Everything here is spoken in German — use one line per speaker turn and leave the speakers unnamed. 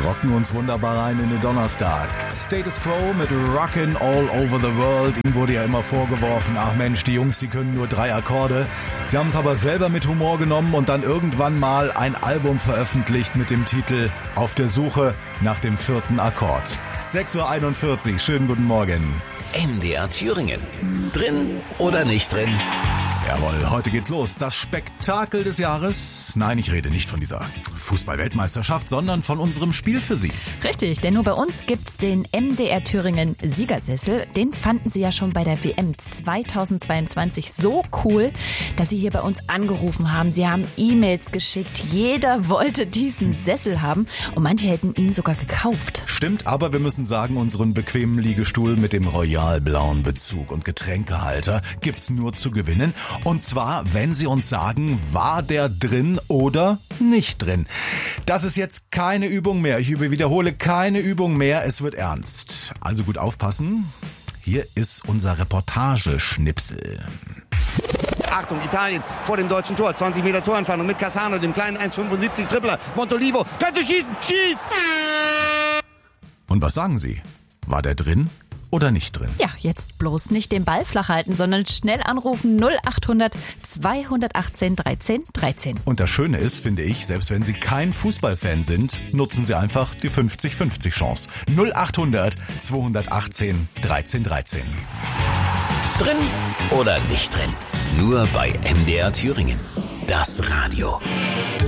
rocken uns wunderbar rein in den Donnerstag. Status Quo mit Rockin' All Over the World. Ihm wurde ja immer vorgeworfen, ach Mensch, die Jungs, die können nur 3 Akkorde. Sie haben es aber selber mit Humor genommen und dann irgendwann mal ein Album veröffentlicht mit dem Titel Auf der Suche nach dem 4. Akkord. 6.41 Uhr, schönen guten Morgen.
MDR Thüringen. Drin oder nicht drin?
Jawohl, heute geht's los. Das Spektakel des Jahres. Nein, ich rede nicht von dieser Fußball-Weltmeisterschaft, sondern von unserem Spiel für Sie.
Richtig, denn nur bei uns gibt's den MDR Thüringen Siegersessel. Den fanden Sie ja schon bei der WM 2022 so cool, dass Sie hier bei uns angerufen haben. Sie haben E-Mails geschickt. Jeder wollte diesen Sessel haben und manche hätten ihn sogar gekauft.
Stimmt, aber wir müssen sagen, unseren bequemen Liegestuhl mit dem royal-blauen Bezug und Getränkehalter gibt's nur zu gewinnen. Und zwar, wenn Sie uns sagen, war der drin oder nicht drin. Das ist jetzt keine Übung mehr. Ich wiederhole, keine Übung mehr. Es wird ernst. Also gut aufpassen. Hier ist unser Reportageschnipsel.
Achtung, Italien vor dem deutschen Tor. 20 Meter Torentfernung mit Cassano, dem kleinen 1,75 Dribbler. Montolivo könnte schießen. Schießt!
Und was sagen Sie? War der drin oder nicht drin?
Ja, jetzt bloß nicht den Ball flach halten, sondern schnell anrufen 0800 218 13 13.
Und das Schöne ist, finde ich, selbst wenn Sie kein Fußballfan sind, nutzen Sie einfach die 50-50 Chance. 0800 218 13 13.
Drin oder nicht drin? Nur bei MDR Thüringen. Das Radio.